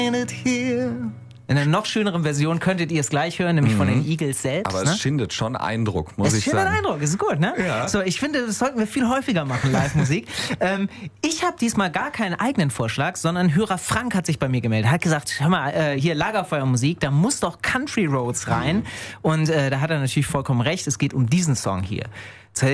In einer noch schöneren Version könntet ihr es gleich hören, nämlich von den Eagles selbst. Aber es schindet schon Eindruck, muss ich sagen. Es schindet Eindruck, ist gut, ne? Ja. So, ich finde, das sollten wir viel häufiger machen, Live-Musik. Ich habe diesmal gar keinen eigenen Vorschlag, sondern Hörer Frank hat sich bei mir gemeldet. Hat gesagt, hör mal, hier Lagerfeuermusik, da muss doch Country Roads rein. Und da hat er natürlich vollkommen recht, es geht um diesen Song hier.